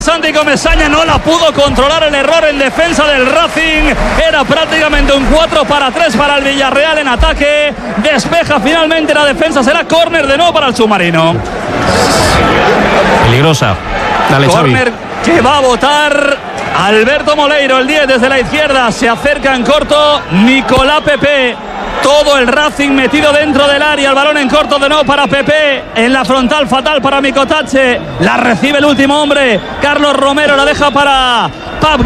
Santi Comesaña no la pudo controlar, el error en defensa del Racing. Era prácticamente un 4-3 para el Villarreal en ataque. Despeja finalmente la defensa, será córner de nuevo para el submarino. Peligrosa. Dale, córner que va a votar Alberto Moleiro, el 10 desde la izquierda. Se acerca en corto Nicolás Pepe. Todo el Racing metido dentro del área. El balón en corto de nuevo para Pepe. En la frontal fatal para Micotache. La recibe el último hombre. Carlos Romero la deja para Pape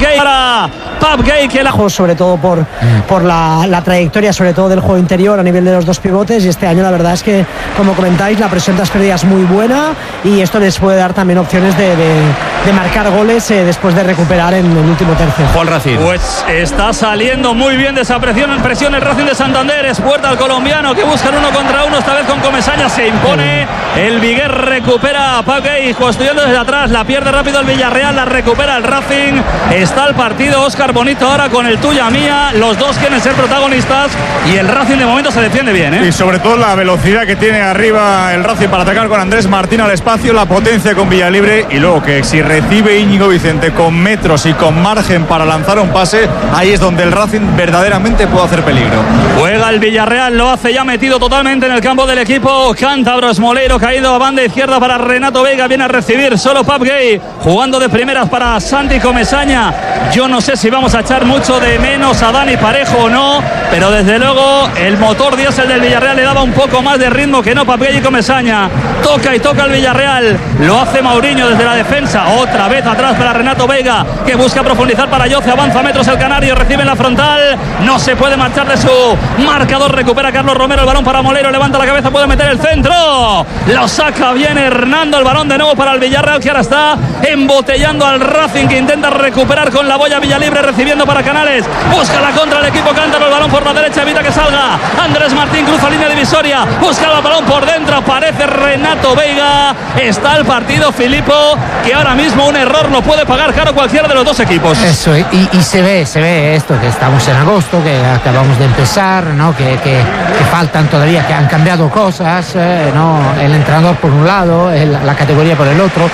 Gueye, que la juego sobre todo por la trayectoria, sobre todo del juego interior a nivel de los dos pivotes. Y este año la verdad es que, como comentáis, la presión tras pérdida es muy buena. Y esto les puede dar también opciones de marcar goles después de recuperar en el último tercio. Juan Racing. Pues está saliendo muy bien de esa presión el Racing de Santander. Es puerta al colombiano que buscan 1 contra 1, esta vez con Comesaña. Se impone el Viguer, recupera a Paque y construyendo desde atrás, la pierde rápido el Villarreal, la recupera el Racing. Está el partido, Óscar Bonito ahora con el tuya mía. Los dos quieren ser protagonistas y el Racing de momento se defiende bien, ¿eh? Y sobre todo la velocidad que tiene arriba el Racing para atacar con Andrés Martín al espacio, la potencia con Villalibre, y luego que si recibe Íñigo Vicente con metros y con margen para lanzar un pase, ahí es donde el Racing verdaderamente puede hacer peligro. Juega el Villarreal, lo hace ya metido totalmente en el campo del equipo cántabros. Moleiro caído a banda izquierda para Renato Veiga, viene a recibir solo Pape Gueye, jugando de primeras para Santi Comesaña. Yo no sé si vamos a echar mucho de menos a Dani Parejo o no, pero desde luego el motor diésel del Villarreal le daba un poco más de ritmo que no Pape Gueye y Comesaña. Toca el Villarreal, lo hace Mauriño desde la defensa, otra vez atrás para Renato Veiga, que busca profundizar para Yoce, avanza metros el canario, recibe en la frontal, no se puede marchar de su marcador, recupera Carlos Romero, el balón para Moleiro, levanta la cabeza, puede meter el centro, lo saca bien Hernando, el balón de nuevo para el Villarreal, que ahora está embotellando al Racing, que intenta recuperar con la boya Villalibre, recibiendo para Canales, busca la contra el equipo cántaro, el balón por la derecha, evita que salga Andrés Martín, cruza línea divisoria, busca el balón por dentro, aparece Renato Veiga, está el partido, Filippo, que ahora mismo un error lo puede pagar caro cualquiera de los dos equipos. Eso, y se ve esto, que estamos en agosto, que acabamos de empezar, ¿no? que faltan todavía, que han cambiado cosas, ¿no? El entrenador por un lado, la categoría por el otro,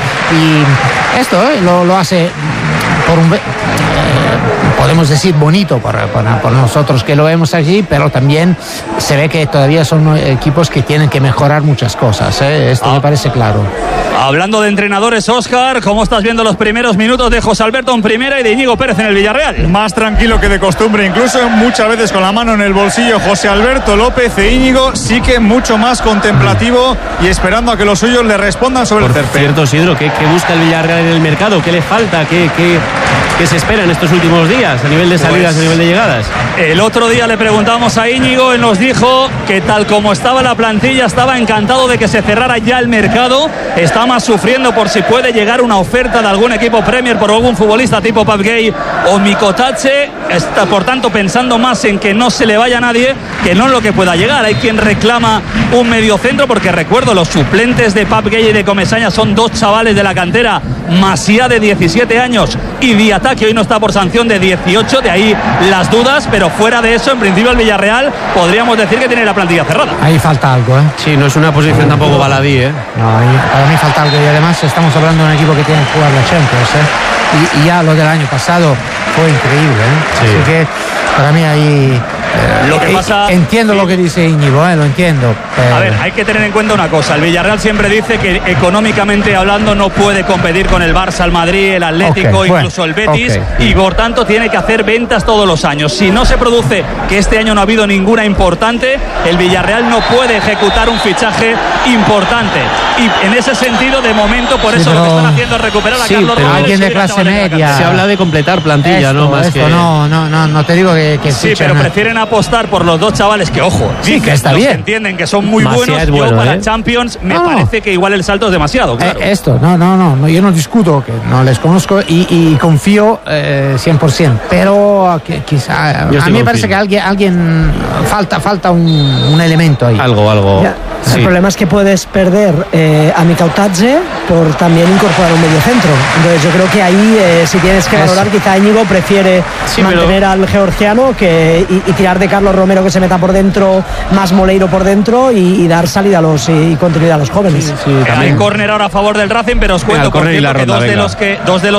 y esto lo hace por un... podemos decir bonito por nosotros que lo vemos allí, pero también se ve que todavía son equipos que tienen que mejorar muchas cosas, esto me parece claro. Hablando de entrenadores, Óscar, ¿cómo estás viendo los primeros minutos de José Alberto en primera y de Íñigo Pérez en el Villarreal? Más tranquilo que de costumbre, incluso muchas veces con la mano en el bolsillo José Alberto López, e Íñigo sí que mucho más contemplativo y esperando a que los suyos le respondan sobre el tercero. Cierto, Isidro, ¿qué busca el Villarreal en el mercado? ¿Qué le falta? ¿Qué se espera en estos últimos días a nivel de salidas, a nivel de llegadas? El otro día le preguntamos a Íñigo, él nos dijo que tal como estaba la plantilla, estaba encantado de que se cerrara ya el mercado, está más sufriendo por si puede llegar una oferta de algún equipo Premier por algún futbolista tipo Pape Gueye o Micotache, está por tanto pensando más en que no se le vaya a nadie que no en lo que pueda llegar. Hay quien reclama un mediocentro, porque recuerdo, los suplentes de Pape Gueye y de Comesaña son dos chavales de la cantera, Masia de 17 años y Diatá, que hoy no está por sanción, de 18, de ahí las dudas, pero fuera de eso, en principio el Villarreal podríamos decir que tiene la plantilla cerrada. Ahí falta algo, Sí, no es una posición tampoco baladí, No, para mí falta algo, y además estamos hablando de un equipo que tiene que jugar la Champions, y ya lo del año pasado fue increíble, Sí. Así que para mí ahí Lo que pasa, entiendo lo que dice Íñigo, lo entiendo, pero... A ver, hay que tener en cuenta una cosa, el Villarreal siempre dice que económicamente hablando no puede competir con el Barça, el Madrid, el Atlético, incluso el Betis, y por tanto tiene que hacer ventas todos los años. Si no se produce, que este año no ha habido ninguna importante, el Villarreal no puede ejecutar un fichaje importante, y en ese sentido de momento por eso lo que están haciendo es recuperar a Carlos Romero. Alguien de clase media. Se habla de completar plantilla, no te digo que sí, pero prefieren apostar por los dos chavales que, ojo, sí, que está bien, que entienden que son muy Masia buenos. es bueno, yo para Champions me parece que igual el salto es demasiado, claro. Yo no discuto, que no les conozco y confío 100%, pero quizá a mí me parece que alguien falta un elemento ahí. Algo. Ya, el problema es que puedes perder a Micotache por también incorporar un mediocentro. Entonces yo creo que ahí si tienes que valorar, quizá Íñigo prefiere mantener al georgiano y tirar de Carlos Romero, que se meta por dentro, más Moleiro por dentro, y dar salida y continuidad a los jóvenes. Hay córner ahora a favor del Racing, pero os cuento por cierto que dos de los